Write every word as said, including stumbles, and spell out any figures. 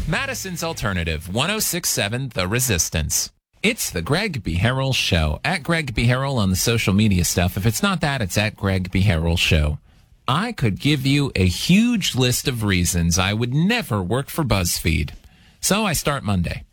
Madison's Alternative, one oh six point seven The Resistance. It's the Greg B. Harrell Show. At Greg B. Harrell on the social media stuff. If it's not that, it's at Greg B. Harrell Show. I could give you a huge list of reasons I would never work for BuzzFeed. So I start Monday.